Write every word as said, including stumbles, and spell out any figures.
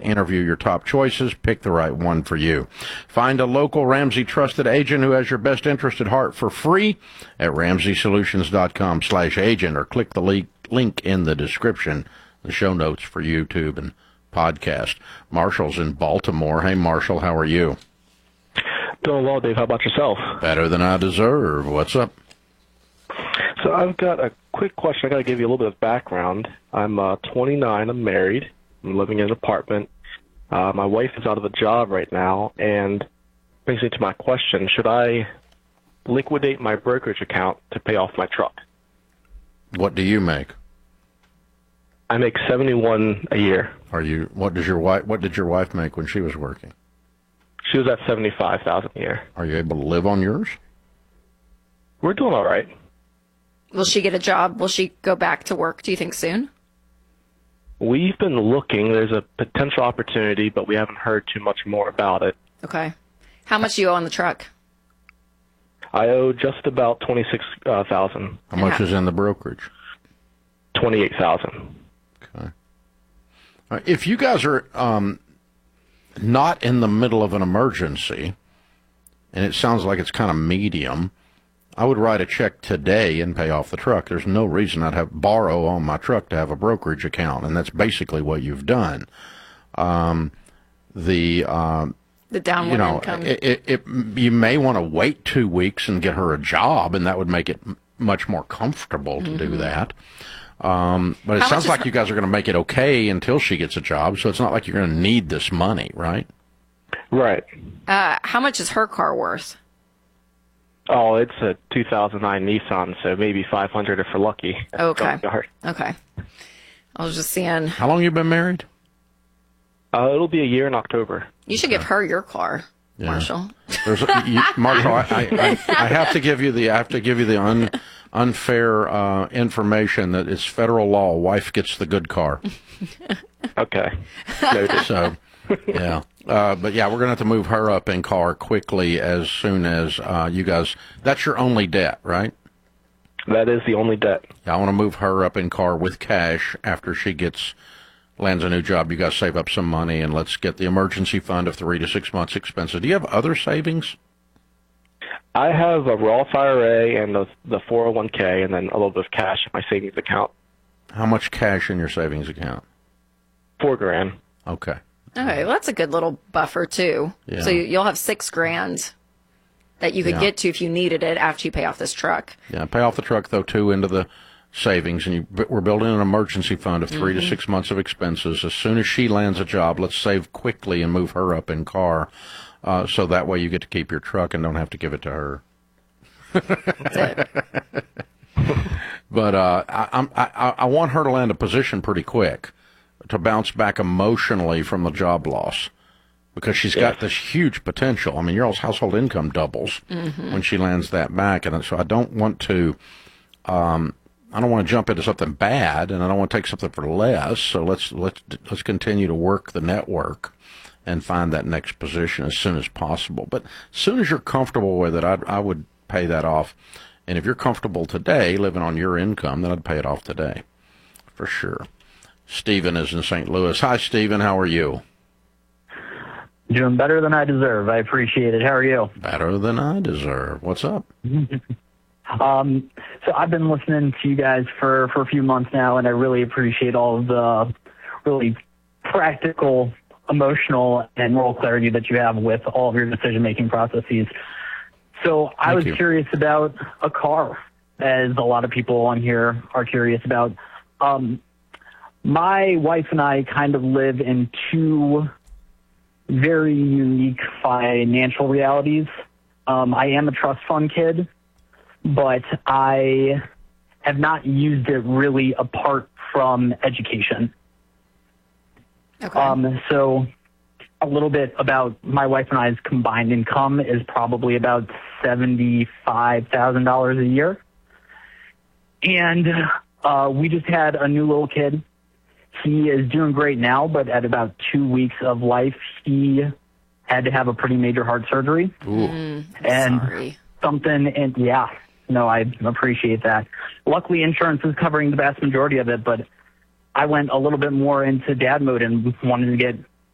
interview your top choices, pick the right one for you. Find a local Ramsey trusted agent who has your best interest at heart for free at ramsey solutions dot com slash agent, or click the link, link in the description, the show notes for YouTube and podcast. Marshall's in Baltimore. Hey, Marshall, how are you? Doing well, Dave. How about yourself? Better than I deserve. What's up? So I've got a quick question. I got to give you a little bit of background. I'm uh, twenty-nine. I'm married. I'm living in an apartment. Uh, my wife is out of a job right now, and brings me to my question: should I liquidate my brokerage account to pay off my truck? What do you make? I make seventy-one a year. Are you? What does your wife? What did your wife make when she was working? She was at seventy-five thousand a year. Are you able to live on yours? We're doing all right. Will she get a job? Will she go back to work, do you think, soon? We've been looking. There's a potential opportunity, but we haven't heard too much more about it. Okay. How much do you owe on the truck? I owe just about twenty-six thousand. How much is in the brokerage? Twenty-eight thousand. Okay. Uh, if you guys are um, not in the middle of an emergency, and it sounds like it's kind of medium, I would write a check today and pay off the truck. There's no reason I'd have borrow on my truck to have a brokerage account, and that's basically what you've done. Um, the uh, the downward you know, income. It, it, it, you may want to wait two weeks and get her a job, and that would make it m- much more comfortable to mm-hmm. do that. Um, but it How sounds like her- you guys are going to make it okay until she gets a job, so it's not like you're going to need this money, right? Right. Uh, how much is her car worth? Oh, it's a two thousand nine Nissan, so maybe five hundred if we're lucky. Okay. Okay. I was just seeing. How long you been married? Uh, it'll be a year in October. You should give her your car, yeah. Marshall. There's a, you, Marshall, I, I, I have to give you the I have to give you the un, unfair uh, information that it's federal law. Wife gets the good car. Okay. So, yeah. Uh, but yeah, we're gonna have to move her up in car quickly as soon as uh, you guys. That's your only debt, right? That is the only debt. Yeah, I want to move her up in car with cash after she gets lands a new job. You guys save up some money, and let's get the emergency fund of three to six months expenses. Do you have other savings? I have a Roth I R A and the the four oh one k, and then a little bit of cash in my savings account. How much cash in your savings account? Four grand. Okay. Okay, well, that's a good little buffer, too. Yeah. So you'll have six grand that you could yeah. get to if you needed it after you pay off this truck. Yeah, pay off the truck, though, too, into the savings. And you, we're building an emergency fund of three mm-hmm. to six months of expenses. As soon as she lands a job, let's save quickly and move her up in car. Uh, so that way you get to keep your truck and don't have to give it to her. That's it. But uh, I, I, I want her to land a position pretty quick, to bounce back emotionally from the job loss, because she's got this huge potential. I mean, your household income doubles mm-hmm. when she lands that back, and so I don't want to, um, I don't want to jump into something bad, and I don't want to take something for less. So let's let's let's continue to work the network and find that next position as soon as possible. But as soon as you're comfortable with it, I'd, I would pay that off. And if you're comfortable today, living on your income, then I'd pay it off today, for sure. Stephen is in Saint Louis. Hi, Stephen. How are you? Doing better than I deserve. I appreciate it. How are you? Better than I deserve. What's up? um, so I've been listening to you guys for, for a few months now, and I really appreciate all of the really practical, emotional, and moral clarity that you have with all of your decision-making processes. So I Thank was you. curious about a car, as a lot of people on here are curious about. Um, my wife and I kind of live in two very unique financial realities. Um, I am a trust fund kid, but I have not used it really apart from education. Okay. Um, so a little bit about my wife and I's combined income is probably about seventy-five thousand dollars a year. And uh, we just had a new little kid. He is doing great now, but at about two weeks of life, he had to have a pretty major heart surgery. Ooh. Mm, and sorry. something, and yeah, no, I appreciate that. Luckily, insurance is covering the vast majority of it, but I went a little bit more into dad mode and wanted to get